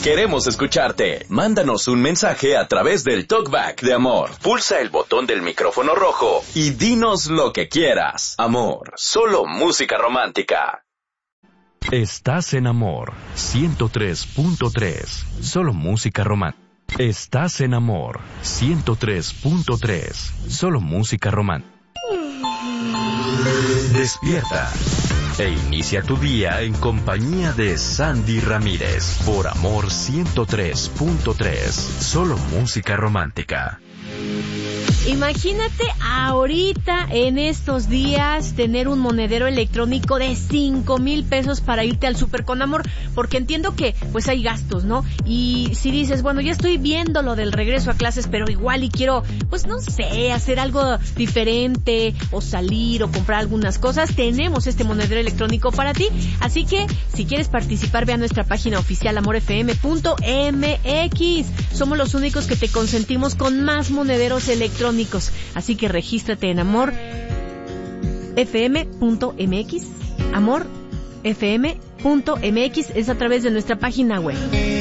Queremos escucharte. Mándanos un mensaje a través del TalkBack de Amor. Pulsa el botón del micrófono rojo y dinos lo que quieras. Amor, solo música romántica. Estás en Amor 103.3. Solo música romántica. Estás en Amor 103.3. Solo música romántica. Despierta e inicia tu día en compañía de Sandy Ramírez por Amor 103.3. Solo música romántica. Imagínate ahorita, en estos días, tener un monedero electrónico de 5,000 pesos para irte al súper con Amor, porque entiendo que pues hay gastos, ¿no? Y si dices, bueno, ya estoy viendo lo del regreso a clases, pero igual y quiero, pues no sé, hacer algo diferente, o salir, o comprar algunas cosas, tenemos este monedero electrónico para ti. Así que, si quieres participar, ve a nuestra página oficial amorfm.mx. Somos los únicos que te consentimos con más monederos electrónicos. Así que regístrate en amorfm.mx. Amorfm.mx es a través de nuestra página web.